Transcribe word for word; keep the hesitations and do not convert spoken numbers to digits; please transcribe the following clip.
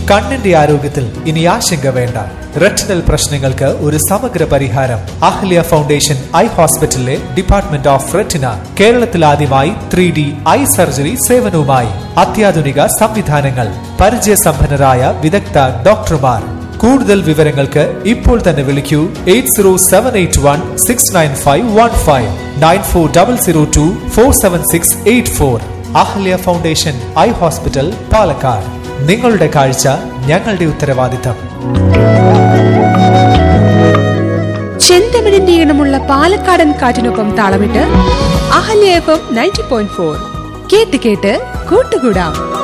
കണ്ണിന്റെ ആരോഗ്യത്തിൽ ഇനി ആശങ്ക വേണ്ട. റെറ്റിനൽ പ്രശ്നങ്ങൾക്ക് ഒരു സമഗ്ര പരിഹാരം. അഹ്ല്യ ഫൗണ്ടേഷൻ ഐ ഹോസ്പിറ്റലിലെ ഡിപ്പാർട്ട്മെന്റ് ഓഫ് റെറ്റിന കേരളത്തിൽ ആദ്യമായി ത്രീ ഡി ഐ സർജറി സേവനവുമായി. അത്യാധുനിക സംവിധാനങ്ങൾ, പരിചയസമ്പന്നരായ വിദഗ്ധ ഡോക്ടർമാർ. കൂടുതൽ വിവരങ്ങൾക്ക് ഇപ്പോൾ തന്നെ വിളിക്കൂ eight zero seven eight one six nine five one five nine four double zero to four seven six eight four. Ahalia foundation eye hospital, Palakkad. നിങ്ങളുടെ കാഴ്ച ഞങ്ങളുടെ ഉത്തരവാദിത്തം. ചെന്തമിഴിന്റെ ഈണമുള്ള പാലക്കാടൻ കാറ്റിനൊപ്പം താളമിട്ട് Ahalya F M ninety point four കേട്ട് കേട്ട് കൂട്ടുകൂടാം.